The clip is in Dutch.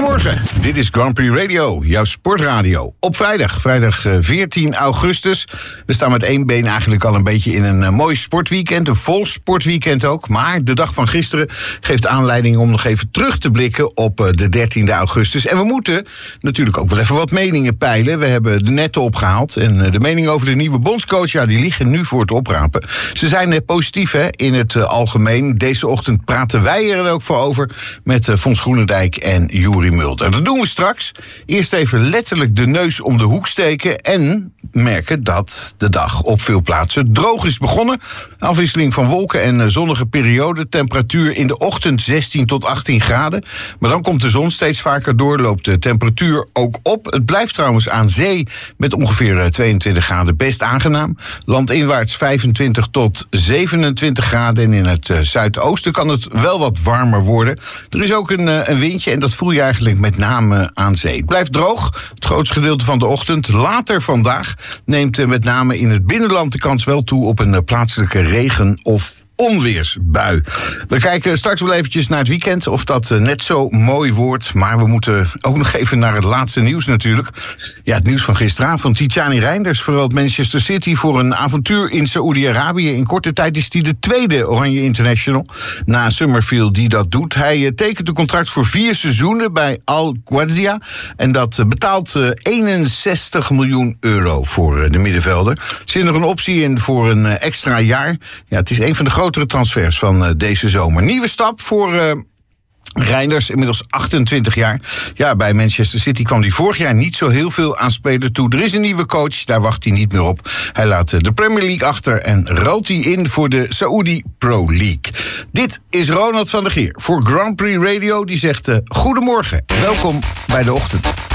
Goedemorgen, dit is Grand Prix Radio, jouw sportradio. Op vrijdag 14 augustus. We staan met één been eigenlijk al een beetje in een mooi sportweekend. Een vol sportweekend ook. Maar de dag van gisteren geeft aanleiding om nog even terug te blikken op de 13e augustus. En we moeten natuurlijk ook wel even wat meningen peilen. We hebben de netten opgehaald. En de meningen over de nieuwe bondscoach, ja, die liggen nu voor het oprapen. Ze zijn positief in het algemeen. Deze ochtend praten wij er ook voor over met Fons Groenendijk en Juri Mulder. Dat doen we straks. Eerst even letterlijk de neus om de hoek steken en merken dat de dag op veel plaatsen droog is begonnen. Afwisseling van wolken en zonnige periode. Temperatuur in de ochtend 16 tot 18 graden. Maar dan komt de zon steeds vaker door, loopt de temperatuur ook op. Het blijft trouwens aan zee met ongeveer 22 graden best aangenaam. Landinwaarts 25 tot 27 graden en in het zuidoosten kan het wel wat warmer worden. Er is ook een windje en dat voel je eigenlijk met name aan zee. Het blijft droog, het grootste gedeelte van de ochtend. Later vandaag neemt met name in het binnenland de kans wel toe op een plaatselijke regen- of onweersbui. We kijken straks wel eventjes naar het weekend, of dat net zo mooi wordt. Maar we moeten ook nog even naar het laatste nieuws natuurlijk. Ja, het nieuws van gisteravond. Tijani Reinders verruilt Manchester City voor een avontuur in Saoedi-Arabië. In korte tijd is hij de tweede Oranje International na Summerfield die dat doet. Hij tekent een contract voor 4 seizoenen bij Al Qadsia. En dat betaalt 61 miljoen euro voor de middenvelder. Er zit nog een optie in voor een extra jaar. Ja, het is een van de grotere transfers van deze zomer. Nieuwe stap voor Reinders, inmiddels 28 jaar. Ja, bij Manchester City kwam hij vorig jaar niet zo heel veel aan spelen toe. Er is een nieuwe coach, daar wacht hij niet meer op. Hij laat de Premier League achter en ruilt hij in voor de Saudi Pro League. Dit is Ronald van der Geer voor Grand Prix Radio. Die zegt goedemorgen, welkom bij de ochtend.